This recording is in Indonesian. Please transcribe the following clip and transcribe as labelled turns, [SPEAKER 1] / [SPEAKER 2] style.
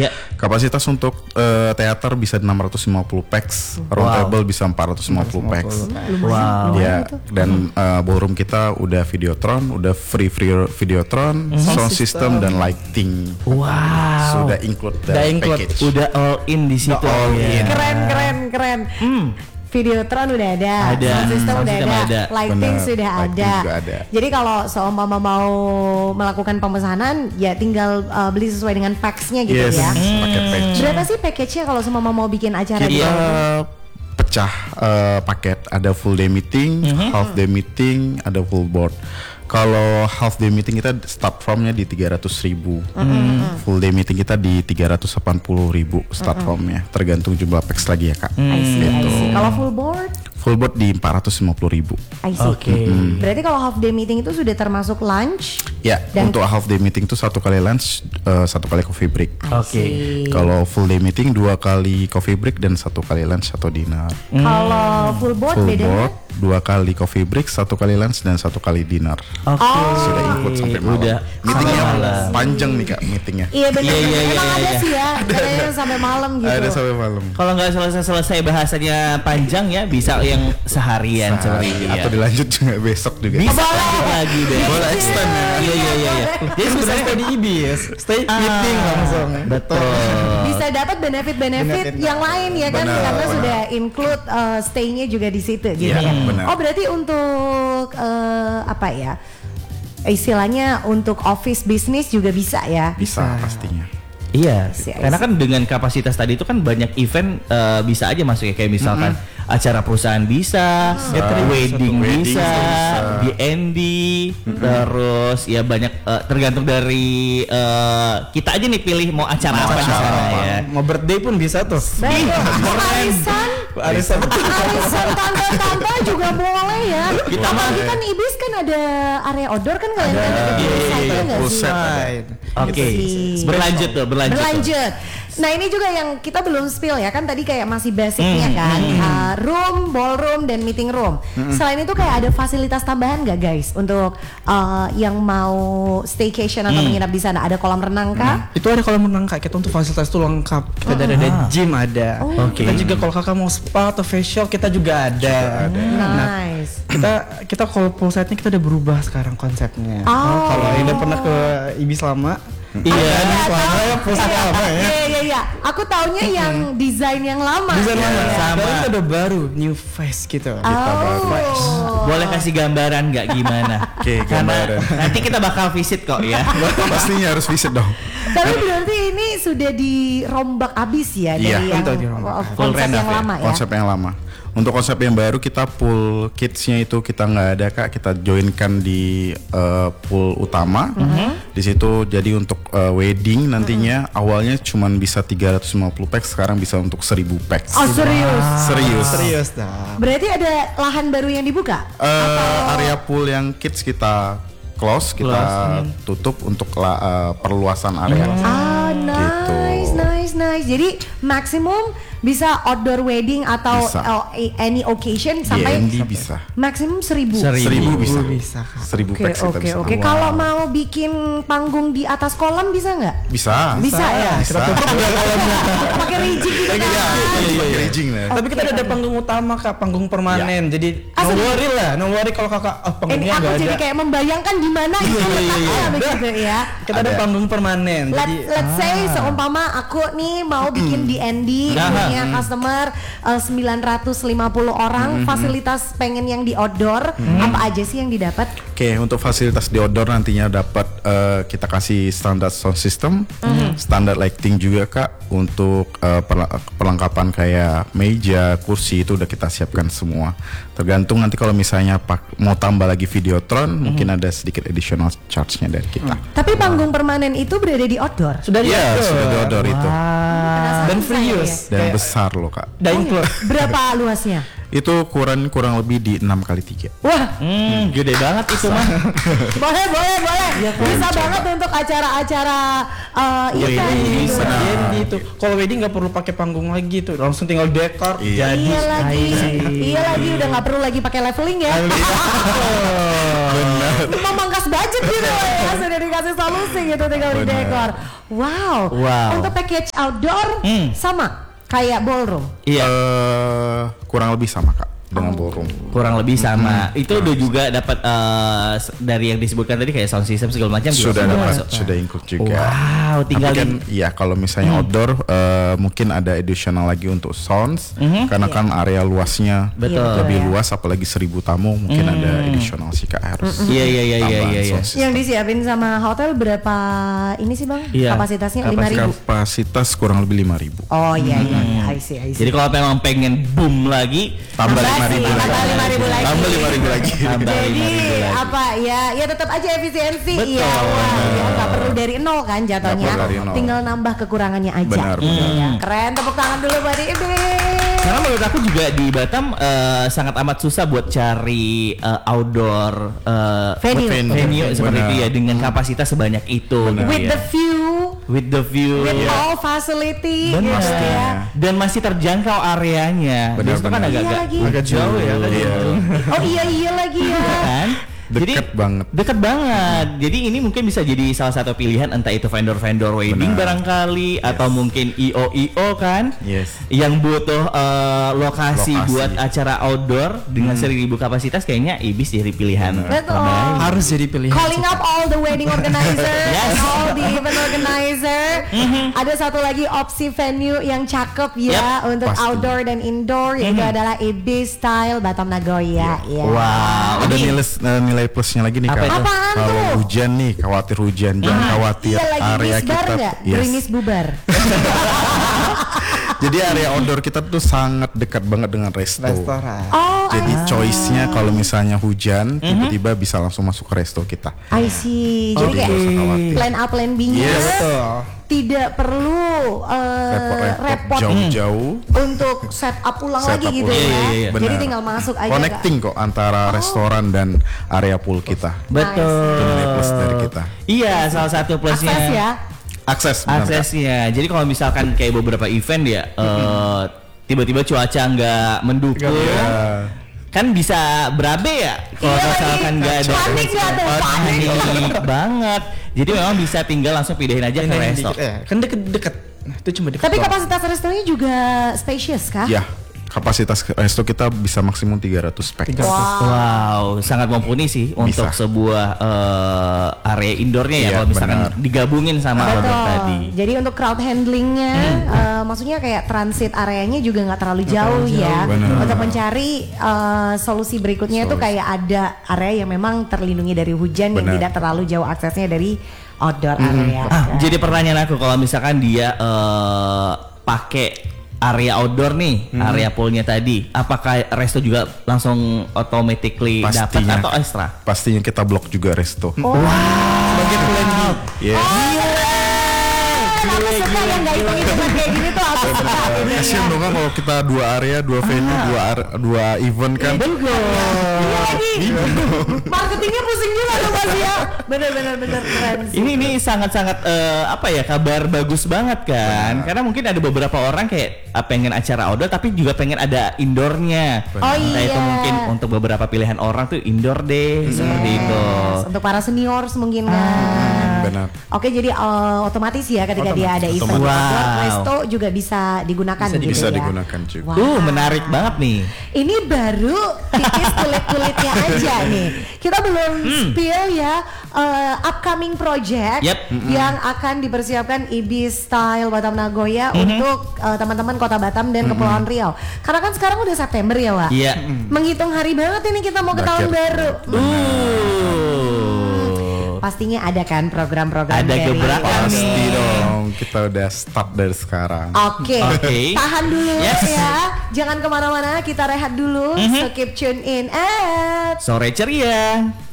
[SPEAKER 1] Ya.
[SPEAKER 2] Kapasitas untuk teater bisa 650 pax, round table bisa 450 pax.
[SPEAKER 3] Wow.
[SPEAKER 2] Ya, dan ballroom kita udah Videotron, udah free Videotron, sound system dan lighting.
[SPEAKER 1] Wow.
[SPEAKER 2] Sudah include
[SPEAKER 3] Udah
[SPEAKER 2] the
[SPEAKER 3] include.
[SPEAKER 2] package.
[SPEAKER 1] Udah all in di situ.
[SPEAKER 2] all in.
[SPEAKER 4] Keren. Videotron udah ada,
[SPEAKER 1] Ada.
[SPEAKER 4] sound system
[SPEAKER 1] Sound
[SPEAKER 4] udah
[SPEAKER 1] system
[SPEAKER 4] ada,
[SPEAKER 1] ada.
[SPEAKER 4] lighting
[SPEAKER 2] Bener,
[SPEAKER 4] sudah
[SPEAKER 2] lighting
[SPEAKER 4] ada.
[SPEAKER 2] juga ada.
[SPEAKER 4] Jadi kalau seumpama mau melakukan pemesanan, ya tinggal beli sesuai dengan packsnya gitu
[SPEAKER 2] Yes,
[SPEAKER 4] ya.
[SPEAKER 2] pakai patch.
[SPEAKER 4] Berapa sih package-nya kalau seumpama mau bikin acara
[SPEAKER 1] Jadi
[SPEAKER 4] di
[SPEAKER 2] Pecah paket, ada full day meeting, half day meeting, ada full board. Kalau half day meeting kita start from-nya di 300.000, full day meeting kita di 380.000 start from-nya, tergantung jumlah packs lagi ya kak.
[SPEAKER 4] I see. Kalau full board?
[SPEAKER 2] Full board di 450.000.
[SPEAKER 4] I see.
[SPEAKER 1] Oke.
[SPEAKER 4] Berarti kalau half day meeting itu sudah termasuk lunch?
[SPEAKER 2] Ya,
[SPEAKER 4] Dan-
[SPEAKER 2] untuk half day meeting itu 1 kali lunch, 1 kali coffee break.
[SPEAKER 1] Oke.
[SPEAKER 2] Kalau full day meeting 2 kali coffee break dan 1 kali lunch atau dinner.
[SPEAKER 4] Kalau full board
[SPEAKER 2] Full
[SPEAKER 4] bedanya?
[SPEAKER 2] board 2 kali coffee break, 1 kali lunch dan 1 kali dinner.
[SPEAKER 1] Oke.
[SPEAKER 2] Sudah include sampai malam.
[SPEAKER 1] Udah.
[SPEAKER 2] Meetingnya
[SPEAKER 1] Sampai malam.
[SPEAKER 2] panjang nih kak meetingnya.
[SPEAKER 4] Iya benar.
[SPEAKER 1] Iya,
[SPEAKER 4] Emang ada
[SPEAKER 1] iya.
[SPEAKER 4] sih ya, katanya sampai malam gitu.
[SPEAKER 2] Ada sampai malam.
[SPEAKER 1] Kalau nggak selesai bahasanya panjang ya bisa yang seharian seperti itu ya.
[SPEAKER 2] Atau dilanjut juga besok juga.
[SPEAKER 1] Bisa lanjut lagi deh.
[SPEAKER 2] Boleh extend ya.
[SPEAKER 1] Iya.
[SPEAKER 3] Jadi sebenarnya stay di IBIS, stay meeting langsung.
[SPEAKER 1] Betul.
[SPEAKER 4] Bisa dapat benefit yang lain ya kan,
[SPEAKER 2] Benar,
[SPEAKER 4] karena
[SPEAKER 2] benar.
[SPEAKER 4] sudah include stay-nya juga di situ gitu
[SPEAKER 2] Iya,
[SPEAKER 4] ya.
[SPEAKER 2] benar.
[SPEAKER 4] Oh berarti untuk apa ya? Istilahnya untuk office business juga bisa ya?
[SPEAKER 2] Bisa pastinya.
[SPEAKER 1] Iya,
[SPEAKER 4] I see.
[SPEAKER 1] karena kan dengan kapasitas tadi itu kan banyak event bisa aja masuk ya, kayak misalkan acara perusahaan bisa, wedding bisa, D&D, terus ya banyak tergantung dari kita aja nih pilih mau acara apa di sana ya.
[SPEAKER 3] Mau birthday pun bisa tuh.
[SPEAKER 4] Baik, arisan tante-tante juga boleh ya. Apalagi kan Ibis kan ada area outdoor kan kalian kan ada di site nggak
[SPEAKER 2] full
[SPEAKER 4] sih?
[SPEAKER 2] set ada.
[SPEAKER 1] Oke,
[SPEAKER 4] Sih.
[SPEAKER 1] berlanjut tuh.
[SPEAKER 4] Berlanjut. Nah ini juga yang kita belum spill ya kan, tadi kayak masih basicnya kan, room, ballroom dan meeting room. Selain itu kayak ada fasilitas tambahan nggak guys untuk yang mau staycation atau menginap di sana? Ada kolam renang kah?
[SPEAKER 3] Itu ada kolam renang kak, kita untuk fasilitas itu lengkap. Kita ada gym ada.
[SPEAKER 1] Oke.
[SPEAKER 3] Kita juga kalau kakak mau spa atau facial kita juga ada.
[SPEAKER 4] Nice.
[SPEAKER 3] Kita kalau poolside-nya kita udah berubah sekarang konsepnya.
[SPEAKER 4] Oh.
[SPEAKER 3] Kalau yang udah pernah ke Ibis lama,
[SPEAKER 1] Iya.
[SPEAKER 4] Iya. Aku taunya yang desain yang lama.
[SPEAKER 3] desain lama.
[SPEAKER 4] Iya.
[SPEAKER 1] Sama.
[SPEAKER 3] Sekarang kita udah baru, new face gitu.
[SPEAKER 4] Oh.
[SPEAKER 1] Boleh kasih gambaran nggak gimana?
[SPEAKER 2] Oke,
[SPEAKER 1] Karena
[SPEAKER 2] gambaran.
[SPEAKER 1] nanti kita bakal visit kok ya.
[SPEAKER 2] Pastinya harus visit dong.
[SPEAKER 4] Tapi berarti ini sudah dirombak abis ya
[SPEAKER 2] Iya,
[SPEAKER 4] dari yang
[SPEAKER 3] untuk dirombak.
[SPEAKER 1] Full
[SPEAKER 4] konsep yang
[SPEAKER 1] renov ya.
[SPEAKER 4] lama ya.
[SPEAKER 2] Konsep yang lama. Untuk konsep yang baru kita pool kidsnya itu kita nggak ada kak, kita joinkan di pool utama. Di situ jadi untuk wedding nantinya awalnya cuman bisa 350 pax, sekarang bisa untuk 1000 pax.
[SPEAKER 4] Oh serius?
[SPEAKER 3] Serius dah.
[SPEAKER 4] Berarti ada lahan baru yang dibuka?
[SPEAKER 2] Area pool yang kids kita close, kita tutup untuk perluasan area.
[SPEAKER 4] Nice. Jadi maksimum bisa outdoor wedding atau
[SPEAKER 2] Bisa.
[SPEAKER 4] any occasion sampai
[SPEAKER 2] D&D bisa.
[SPEAKER 4] maksimum 1000.
[SPEAKER 2] 1000 bisa.
[SPEAKER 3] Bisa kak.
[SPEAKER 2] 1000 pax kita bisa.
[SPEAKER 4] Oke. Kalau mau bikin panggung di atas kolam bisa nggak?
[SPEAKER 2] Bisa.
[SPEAKER 4] Bisa ya.
[SPEAKER 2] Bisa.
[SPEAKER 4] Pakai rigid gitu kan?
[SPEAKER 2] Iya. Raging lah.
[SPEAKER 3] Tapi kita ada panggung utama kak, panggung permanen. Jadi no worry lah, no worry kalau kakak
[SPEAKER 4] Ini
[SPEAKER 3] panggungnya
[SPEAKER 4] aku
[SPEAKER 3] nggak
[SPEAKER 4] jadi
[SPEAKER 3] ada.
[SPEAKER 4] kayak membayangkan di mana itu letaknya begitu ya.
[SPEAKER 3] Kita ada panggung permanen. Jadi
[SPEAKER 4] Let's say seumpama aku nih mau bikin D&D punya customer 950 orang, fasilitas pengen yang di outdoor, apa aja sih yang didapat?
[SPEAKER 2] Oke, untuk fasilitas di outdoor nantinya dapat kita kasih standar sound system, standar lighting juga kak. Untuk perlengkapan kayak meja, kursi itu udah kita siapkan semua. Tergantung nanti kalau misalnya mau tambah lagi Videotron, mungkin ada sedikit additional charge-nya dari kita.
[SPEAKER 4] Tapi panggung permanen itu berada di outdoor.
[SPEAKER 3] sudah
[SPEAKER 2] Iya, sudah di outdoor itu.
[SPEAKER 3] dan free
[SPEAKER 4] Saya
[SPEAKER 3] use.
[SPEAKER 2] Dan
[SPEAKER 3] Kayak-
[SPEAKER 2] besar loh kak.
[SPEAKER 3] dan include.
[SPEAKER 4] Berapa luasnya?
[SPEAKER 2] Itu kurang lebih di 6x3.
[SPEAKER 4] Wah,
[SPEAKER 1] Gede banget itu mah.
[SPEAKER 4] boleh. Bisa banget untuk acara-acara event gitu.
[SPEAKER 3] Bisa gitu. Kalau wedding nggak perlu pakai panggung lagi tuh, langsung tinggal dekor
[SPEAKER 2] Iya.
[SPEAKER 3] jadi.
[SPEAKER 4] Iya lagi, udah nggak perlu lagi pakai leveling ya. memangkas budget gitu ya, sudah dikasih solusi gitu tinggal di dekor. Wow. Untuk package outdoor sama kayak ballroom.
[SPEAKER 1] Iya.
[SPEAKER 2] Kurang lebih sama Kak dengan ballroom.
[SPEAKER 1] Kurang lebih sama. Itu udah juga dapat dari yang disebutkan tadi kayak sound system segala macam
[SPEAKER 2] Sudah
[SPEAKER 1] juga
[SPEAKER 2] dapat,
[SPEAKER 1] masuk.
[SPEAKER 2] sudah include juga.
[SPEAKER 1] Wow, tinggal
[SPEAKER 2] tapi kan ya kalau misalnya outdoor mungkin ada additional lagi untuk sounds karena kan area luasnya
[SPEAKER 1] Betul.
[SPEAKER 2] lebih luas apalagi 1.000 tamu mungkin ada additional sih Kak harus.
[SPEAKER 1] Iya.
[SPEAKER 2] tambahan sound system.
[SPEAKER 4] Yang disiapin sama hotel berapa ini sih Bang?
[SPEAKER 1] Iya.
[SPEAKER 4] Kapasitasnya 5.000.
[SPEAKER 2] Kapasitas kurang lebih 5.000.
[SPEAKER 4] Oh iya. I see.
[SPEAKER 1] Jadi kalau memang pengen boom lagi,
[SPEAKER 2] Tambah
[SPEAKER 4] Tambah
[SPEAKER 2] 5.000
[SPEAKER 4] tambah 5.000 lagi.
[SPEAKER 2] Tambah 5.000 lagi.
[SPEAKER 1] tambah
[SPEAKER 4] Jadi
[SPEAKER 1] 5.000 lagi.
[SPEAKER 4] apa ya tetap aja efisiensi.
[SPEAKER 1] Betul.
[SPEAKER 4] Iya, wah, ya nggak perlu dari nol kan jatuhnya.
[SPEAKER 2] Nggak perlu dari nol.
[SPEAKER 4] Tinggal nambah kekurangannya aja.
[SPEAKER 2] Benar.
[SPEAKER 4] Iya, keren, tepuk tangan dulu buat Ibi.
[SPEAKER 1] Karena menurut aku juga di Batam sangat amat susah buat cari outdoor venue seperti
[SPEAKER 2] Benar.
[SPEAKER 1] itu ya dengan kapasitas sebanyak itu.
[SPEAKER 2] Benar.
[SPEAKER 1] gitu
[SPEAKER 4] With
[SPEAKER 1] ya.
[SPEAKER 4] the view,
[SPEAKER 1] With the view.
[SPEAKER 4] with
[SPEAKER 1] Iya.
[SPEAKER 4] all facility
[SPEAKER 1] Benar.
[SPEAKER 4] gitu
[SPEAKER 2] Pastinya.
[SPEAKER 4] ya.
[SPEAKER 1] Dan masih terjangkau areanya.
[SPEAKER 2] Benar,
[SPEAKER 1] Biasanya kan
[SPEAKER 2] benar.
[SPEAKER 1] agak-agak
[SPEAKER 4] Iya lagi.
[SPEAKER 1] agak jauh ya.
[SPEAKER 2] Iya.
[SPEAKER 4] Oh iya lagi ya.
[SPEAKER 1] Kan?
[SPEAKER 2] Deket banget.
[SPEAKER 1] Deket banget. Jadi ini mungkin bisa jadi salah satu pilihan entah itu vendor-vendor wedding
[SPEAKER 2] Benar.
[SPEAKER 1] barangkali atau mungkin IO kan
[SPEAKER 2] Yes.
[SPEAKER 1] yang butuh lokasi
[SPEAKER 2] Lokasi.
[SPEAKER 1] buat acara outdoor dengan 1.000 kapasitas kayaknya Ibis jadi pilihan.
[SPEAKER 4] Betul.
[SPEAKER 3] Harus jadi pilihan.
[SPEAKER 4] Calling up all the wedding organizer
[SPEAKER 1] Yes.
[SPEAKER 4] and all the event organizer. Ada satu lagi opsi venue yang cakep ya untuk
[SPEAKER 2] pasti.
[SPEAKER 4] outdoor dan indoor yaitu adalah Ibis Style Batam Nagoya. Ya.
[SPEAKER 1] Wow.
[SPEAKER 2] Ada
[SPEAKER 1] Ini
[SPEAKER 2] nilai plusnya lagi nih
[SPEAKER 1] Apa
[SPEAKER 2] Kak.
[SPEAKER 1] itu?
[SPEAKER 4] Apaan
[SPEAKER 2] Kalau
[SPEAKER 4] tuh?
[SPEAKER 2] hujan nih, khawatir hujan, jangan khawatir.
[SPEAKER 4] Iya lagi
[SPEAKER 2] Area
[SPEAKER 4] misbar
[SPEAKER 2] kita,
[SPEAKER 4] nggak?
[SPEAKER 2] yes.
[SPEAKER 4] Gerimis bubar.
[SPEAKER 2] Jadi area outdoor kita tuh sangat dekat banget dengan resto.
[SPEAKER 3] Restoran.
[SPEAKER 4] Oh,
[SPEAKER 2] Jadi choice-nya kalau misalnya hujan, tiba-tiba bisa langsung masuk ke resto kita.
[SPEAKER 4] I see. Jadi
[SPEAKER 2] Nggak usah
[SPEAKER 4] kayak
[SPEAKER 2] khawatir.
[SPEAKER 4] plan A plan B-nya
[SPEAKER 2] Yes.
[SPEAKER 3] Betul.
[SPEAKER 4] tidak perlu
[SPEAKER 2] Repot-repot jauh-jauh.
[SPEAKER 4] untuk set up ulang
[SPEAKER 2] Set
[SPEAKER 4] lagi
[SPEAKER 2] up
[SPEAKER 4] gitu
[SPEAKER 2] ulang.
[SPEAKER 4] ya.
[SPEAKER 1] Iya, iya, iya.
[SPEAKER 4] Jadi
[SPEAKER 2] Benar.
[SPEAKER 4] tinggal masuk aja.
[SPEAKER 2] Connecting kok antara restoran dan area pool kita.
[SPEAKER 1] betul.
[SPEAKER 2] Itu nilai plus dari kita.
[SPEAKER 1] Iya, salah satu
[SPEAKER 4] Kak.
[SPEAKER 1] plusnya.
[SPEAKER 4] Akses ya.
[SPEAKER 2] Akses, benar, Kak.
[SPEAKER 1] Aksesnya. Jadi kalau misalkan kayak beberapa event ya tiba-tiba cuaca nggak mendukung.
[SPEAKER 2] Iya.
[SPEAKER 1] Kan bisa berabe ya kalau
[SPEAKER 4] Iya
[SPEAKER 1] misalkan
[SPEAKER 4] lagi.
[SPEAKER 1] nggak ada
[SPEAKER 4] Panik nggak tuh? Panik.
[SPEAKER 1] panik banget. Jadi memang bisa tinggal langsung pindahin aja ke
[SPEAKER 3] Pindahin
[SPEAKER 1] resto.
[SPEAKER 3] dikit, kan deket-deket. Nah, itu cuma deket.
[SPEAKER 4] Tapi
[SPEAKER 3] doang.
[SPEAKER 4] kapasitas restonya juga spacious kah?
[SPEAKER 2] Ya, kapasitas resto kita bisa maksimum 300 pack.
[SPEAKER 3] 300.
[SPEAKER 1] Wow, sangat mumpuni sih untuk
[SPEAKER 2] Bisa.
[SPEAKER 1] sebuah area indoornya ya
[SPEAKER 2] Iya,
[SPEAKER 1] kalau misalkan
[SPEAKER 2] benar.
[SPEAKER 1] digabungin sama outdoor
[SPEAKER 4] Betul.
[SPEAKER 1] tadi.
[SPEAKER 4] Jadi untuk crowd handlingnya, maksudnya kayak transit areanya juga nggak terlalu jauh ya.
[SPEAKER 2] benar.
[SPEAKER 4] Untuk mencari solusi berikutnya itu kayak ada area yang memang terlindungi dari hujan yang
[SPEAKER 2] Benar.
[SPEAKER 4] tidak terlalu jauh aksesnya dari outdoor area.
[SPEAKER 1] Jadi pertanyaan aku kalau misalkan dia pakai area outdoor nih, area poolnya tadi, apakah resto juga langsung automatically dapat
[SPEAKER 2] Pastinya.
[SPEAKER 1] atau extra?
[SPEAKER 2] Pastinya kita blok juga resto.
[SPEAKER 3] Sebagai plan B.
[SPEAKER 2] Yes.
[SPEAKER 4] Aku suka yang nggak hitung-hitungan kayak gini tuh aku suka.
[SPEAKER 2] Kasian dong kan kalau kita dua area, dua venue, dua event kan.
[SPEAKER 4] Iya lagi. Marketingnya pusing juga tuh Mas ya. Bener keren sih.
[SPEAKER 1] Ini sangat-sangat apa ya, kabar bagus banget kan? Karena mungkin ada beberapa orang kayak pengen acara outdoor tapi juga pengen ada indoornya.
[SPEAKER 4] Oh
[SPEAKER 1] Entah itu
[SPEAKER 4] iya.
[SPEAKER 1] mungkin untuk beberapa pilihan orang tuh indoor deh seperti itu.
[SPEAKER 4] Yes, untuk para seniors mungkin kan.
[SPEAKER 2] Benar.
[SPEAKER 4] Oke, jadi otomatis ya ketika dia ada event
[SPEAKER 1] Wow.
[SPEAKER 4] outdoor, resto juga bisa digunakan gitu
[SPEAKER 2] Bisa
[SPEAKER 4] ya.
[SPEAKER 2] digunakan juga.
[SPEAKER 4] Wow.
[SPEAKER 1] Menarik banget nih.
[SPEAKER 4] Ini baru tipis kulit-kulitnya aja nih. Kita belum spill ya upcoming project
[SPEAKER 1] Yep.
[SPEAKER 4] yang akan dipersiapkan Ibis Style Batam Nagoya untuk teman-teman Kota Batam dan Kepulauan Riau. Karena kan sekarang udah September ya, Wak.
[SPEAKER 1] Iya.
[SPEAKER 4] Menghitung hari banget ini kita mau ke tahun baru. Pastinya ada kan program-program
[SPEAKER 1] Ada
[SPEAKER 4] dari
[SPEAKER 1] gebrakan
[SPEAKER 4] kami.
[SPEAKER 2] Pasti dong, kita udah start dari sekarang.
[SPEAKER 4] Oke,
[SPEAKER 1] Oke.
[SPEAKER 4] tahan dulu
[SPEAKER 1] Yes.
[SPEAKER 4] ya. Jangan kemana-mana, kita rehat dulu. So keep tune in at
[SPEAKER 1] Sore ceria.